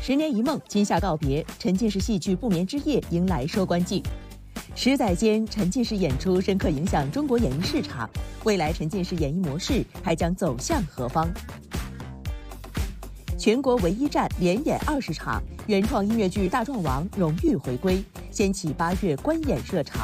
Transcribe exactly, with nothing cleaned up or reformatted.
十年一梦，今夏告别，沉浸式戏剧不眠之夜迎来收官季。十载间，沉浸式演出深刻影响中国演艺市场，未来沉浸式演艺模式还将走向何方？全国唯一站连演二十场，原创音乐剧《大壮王》荣誉回归，掀起八月观演热潮。